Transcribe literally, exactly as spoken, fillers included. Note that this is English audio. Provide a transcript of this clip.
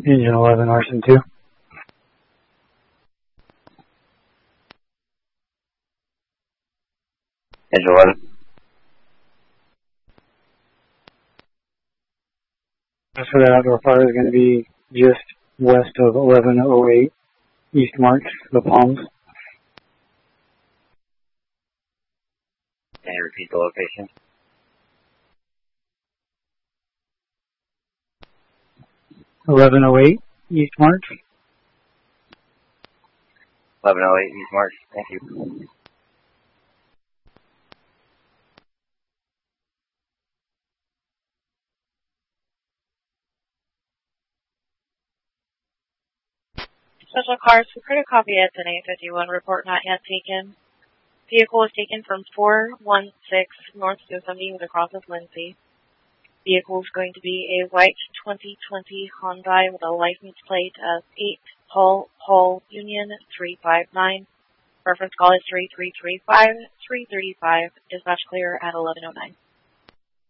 Engine eleven, Arson two. Engine eleven. As for that outdoor fire is going to be just west of eleven oh eight, East March, the Palms. Can you repeat the location? eleven oh eight, East March. eleven oh eight, East March. Thank you. Special cars, recruit a copy at ten eight fifty-one, report not yet taken. Vehicle was taken from four one six North two seventy with a cross of Lindsay. Vehicle is going to be a white twenty twenty Hyundai with a license plate of eight Paul Paul Union three five nine. Reference call is three three three five three three five. Dispatch clear at eleven oh nine.